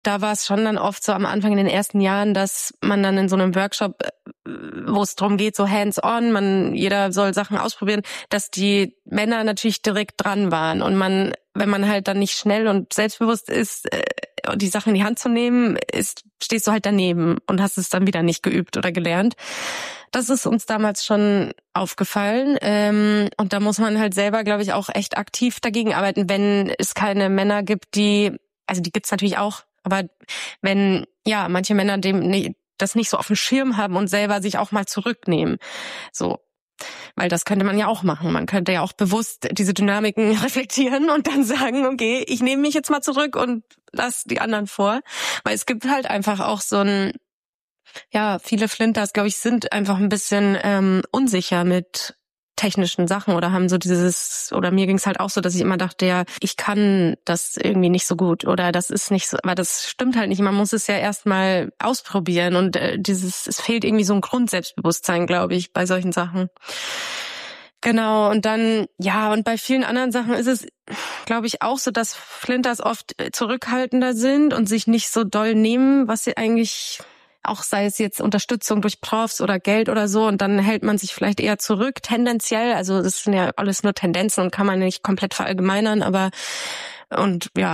da war es schon dann oft so am Anfang in den ersten Jahren, dass man dann in so einem Workshop, wo es darum geht, so hands-on, jeder soll Sachen ausprobieren, dass die Männer natürlich direkt dran waren. Und wenn man halt dann nicht schnell und selbstbewusst ist, die Sachen in die Hand zu nehmen, stehst du halt daneben und hast es dann wieder nicht geübt oder gelernt. Das ist uns damals schon aufgefallen. Und da muss man halt selber, glaube ich, auch echt aktiv dagegen arbeiten, wenn es keine Männer gibt, die gibt's natürlich auch, aber wenn manche Männer das nicht so auf dem Schirm haben und selber sich auch mal zurücknehmen, so, weil das könnte man ja auch machen. Man könnte ja auch bewusst diese Dynamiken reflektieren und dann sagen, okay, ich nehme mich jetzt mal zurück und lass die anderen vor, weil es gibt halt einfach auch so viele Flinters, glaube ich, sind einfach ein bisschen unsicher mit technischen Sachen oder haben so oder mir ging es halt auch so, dass ich immer dachte, ich kann das irgendwie nicht so gut oder das ist nicht so, aber das stimmt halt nicht. Man muss es ja erstmal ausprobieren und es fehlt irgendwie so ein Grundselbstbewusstsein, glaube ich, bei solchen Sachen. Genau, und dann, und bei vielen anderen Sachen ist es, glaube ich, auch so, dass Flinters oft zurückhaltender sind und sich nicht so doll nehmen, was sie eigentlich, auch sei es jetzt Unterstützung durch Profs oder Geld oder so, und dann hält man sich vielleicht eher zurück, tendenziell. Also das sind ja alles nur Tendenzen und kann man nicht komplett verallgemeinern,